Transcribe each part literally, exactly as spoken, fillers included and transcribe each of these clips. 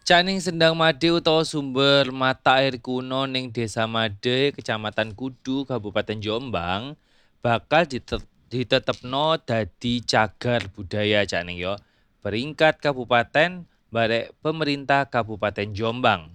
Caning Sendang Made utawa sumber mata air kuno ning Desa Made, Kecamatan Kudu, Kabupaten Jombang, bakal ditet ditetepno dadi cagar budaya Caning yo. Peringkat kabupaten barek pemerintah Kabupaten Jombang.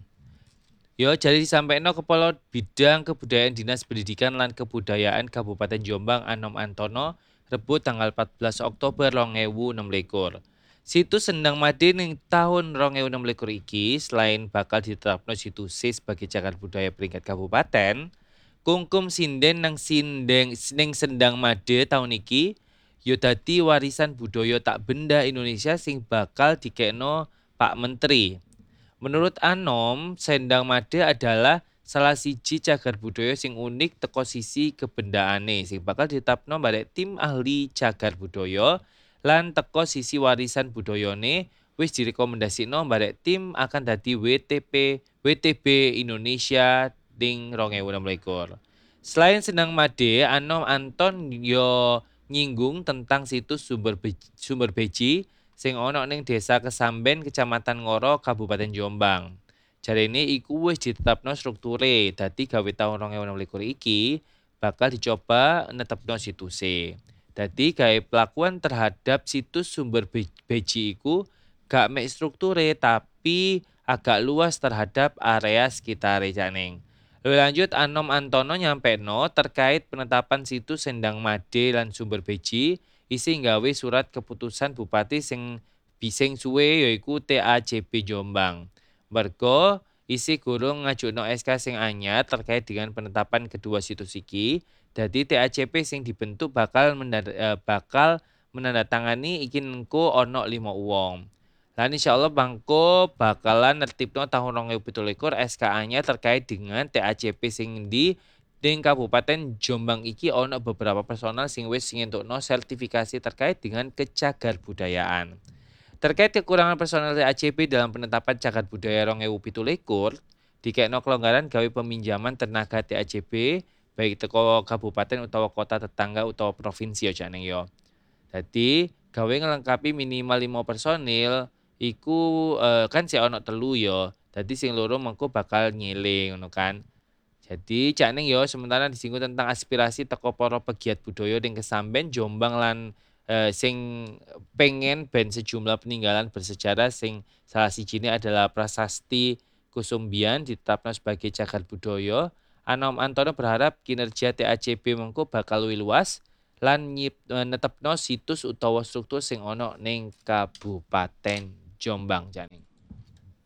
Yo jadi disampaikan Kepala Bidang Kebudayaan Dinas Pendidikan lan Kebudayaan Kabupaten Jombang Anom Antono Rebo tanggal empat belas Oktober dua ribu enam belas. Situs Sendang Made ning tahun dua ribu enam belas iki selain bakal ditetapno situs C sebagai cagar budaya peringkat kabupaten, kungkum sinden nang sindeng ning Sendang Made tahun iki yo dadi warisan budaya tak benda Indonesia sing bakal dikekno Pak Menteri. Menurut Anom, Sendang Made adalah salah siji cagar budaya sing unik teko sisi kebendaane sing bakal ditetapno barek tim ahli cagar budaya lan teko sisi warisan budayane wis direkomendasino barek tim akan dadi W T P W T B Indonesia ding dua ribu enam belas. Selain Sendang Made, Anom Anton yo nyinggung tentang situs sumber be sumber beji sing ana ning Desa Kesamben, Kecamatan Ngoro, Kabupaten Jombang. Jarene iku wis ditetapno strukture, dadi gawe taun dua ribu enam belas iki bakal dicoba netepno situse. Dadi gawe pelakuan terhadap situs sumber be beji iku gak mek strukture tapi agak luas terhadap area sekitar Caning. Lebih lanjut, Anom Antono nyampeno terkait penetapan situs Sendang Made lan sumber beji isi nggawe surat keputusan bupati sing bising suwe yaiku T A C P Jombang. Mergo isi gurung ngajukno S K sing anyar terkait dengan penetapan kedua situs iki. Dadi T A C P sing dibentuk bakal menanda, eh, bakal menandatangani iki engko ono lima uang. Lan insyaallah bangko bakalan nertibno tahun dua ribu tujuh belas S K A-nya terkait dengan T A C P sing di Ding Kabupaten Jombang iki ono beberapa personal sing wis ngentukno sertifikasi terkait dengan kecagar budayaan. Terkait kekurangan personal T A C P dalam penetapan cagar budaya dua ribu tujuh belas, dikekno kelonggaran gawe peminjaman tenaga T A C P baik teko kabupaten utawa kota tetangga utawa provinsi ya Cak Neng yo. Dadi gawe ngelengkapi minimal lima personil iku eh, kan si ono telu yo. Dadi sing loro mengko bakal ngiling ngono kan. Jadi Cak Ning yo sementara disinggung tentang aspirasi teko para pegiat budaya ning Kesamben, Jombang lan eh, sing pengen ben sejumlah peninggalan bersejarah sing salah sijine adalah Prasasti Kusumbian ditetapkan sebagai cagar budaya. Anom Antono berharap kinerja T A C P mengko bakal luwih luas lan nyip, eh, netepno situs utawa struktur sing ono ning Kabupaten Jombang Cak Ning.